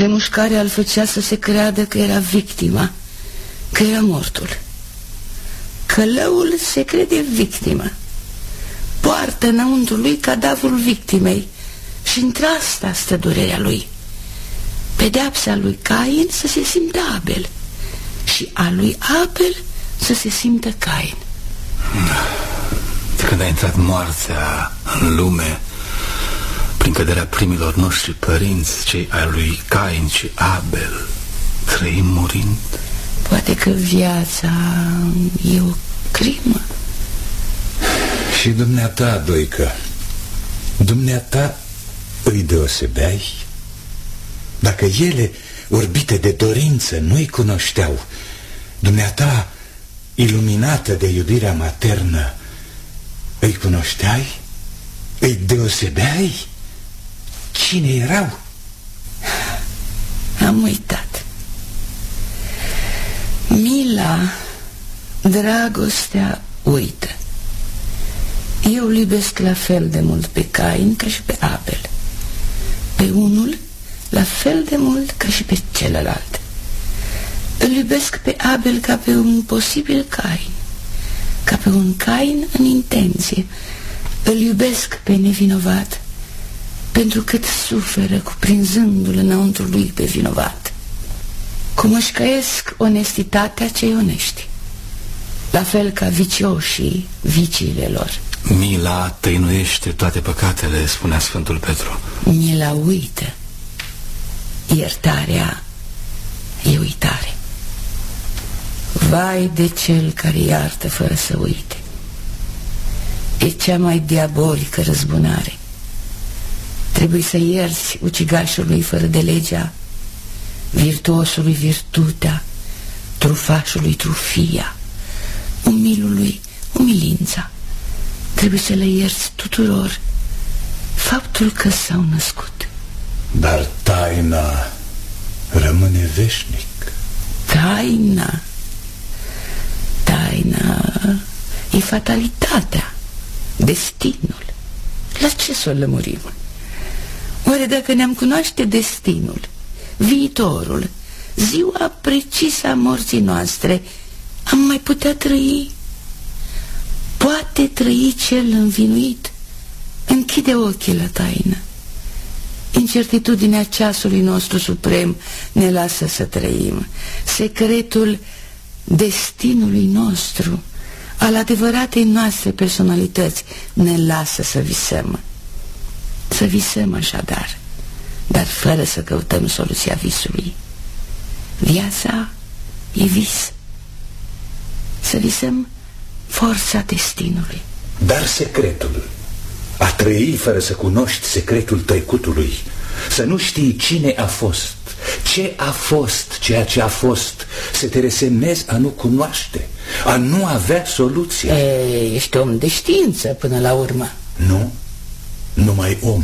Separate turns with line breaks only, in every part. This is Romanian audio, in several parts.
Remușcarea îl făcea să se creadă că era victima, că era mortul. Călăul se crede victimă, poartă înăuntru lui cadavrul victimei și într-asta stă durerea lui. Pedeapsa lui Cain să se simtă Abel și a lui Abel să se simtă Cain.
De când a intrat moartea în lume, prin căderea primilor noștri părinți, cei ai lui Cain și Abel, trăim murind.
Poate că viața e o crimă.
Și dumneata, Doică, dumneata îi deosebeai? Dacă ele, orbite de dorință, nu-i cunoșteau, dumneata, iluminată de iubirea maternă, îi cunoșteai? Îi deosebeai? Cine erau?
Am uitat. Mila, dragostea uită. Eu îl iubesc la fel de mult pe Cain ca și pe Abel. Pe unul la fel de mult ca și pe celălalt. Îl iubesc pe Abel ca pe un posibil Cain, ca pe un Cain în intenție. Îl iubesc pe nevinovat, pentru cât suferă cuprinzându-l înăuntru lui pe vinovat. Cum își căiesc onestitatea cei onești, la fel ca vicioșii viciile lor.
Mila tăinuiește toate păcatele, spunea Sfântul Petru.
Mila uită. Iertarea e uitare. Vai de cel care iartă fără să uite. E cea mai diabolică răzbunare. Trebuie să ierți ucigașului fără de legea, virtuosului virtutea, trufașului trufia, umilului umilința. Trebuie să le ierți tuturor faptul că s-au născut.
Dar taina rămâne veșnic.
Taina e fatalitatea, destinul. La ce să o lămurim? Oare dacă ne-am cunoaște destinul, viitorul, ziua precisă a morții noastre, am mai putea trăi? Poate trăi cel învinuit? Închide ochii la taină. Incertitudinea ceasului nostru suprem ne lasă să trăim. Secretul destinului nostru, al adevăratei noastre personalități, ne lasă să visăm. Să visăm așadar, dar fără să căutăm soluția visului. Viața e vis. Să visăm forța destinului.
Dar secretul, a trăi fără să cunoști secretul trecutului, să nu știi cine a fost, ce a fost ceea ce a fost, să te resemnezi a nu cunoaște, a nu avea soluția.
Ești om de știință până la urmă.
Nu, numai om.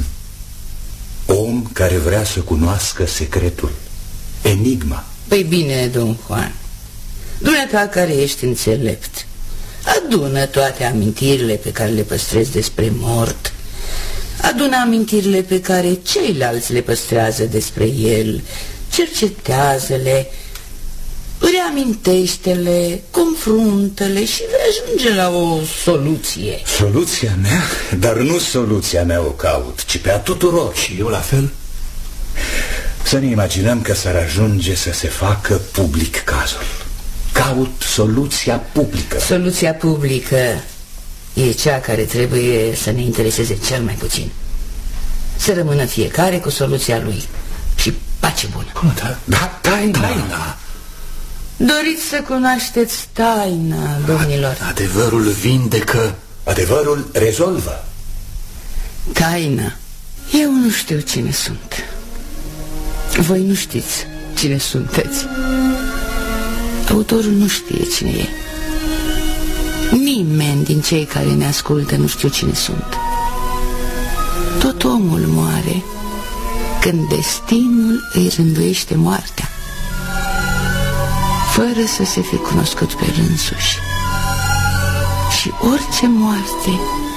Om care vrea să cunoască secretul, enigma.
Păi bine, domn Juan, dumneata care ești înțelept, adună toate amintirile pe care le păstrezi despre mort, adună amintirile pe care ceilalți le păstrează despre el, cercetează-le, reamintește-le, confruntă-le și vei ajunge la o soluție.
Soluția mea? Dar nu soluția mea o caut, ci pe a tuturor.
Și eu la fel?
Să ne imaginăm că s-ar ajunge să se facă public cazul. Caut soluția publică.
Soluția publică e cea care trebuie să ne intereseze cel mai puțin. Să rămână fiecare cu soluția lui și pace bună.
Cum, da, taina.
Doriți să cunoașteți taina, domnilor.
Adevărul vindecă.
Adevărul rezolvă.
Taina. Eu nu știu cine sunt. Voi nu știți cine sunteți. Autorul nu știe cine e. Nimeni din cei care ne ascultă nu știu cine sunt. Tot omul moare când destinul îi rânduiește moartea, fără să se fi cunoscut pe însuși. Și orice moarte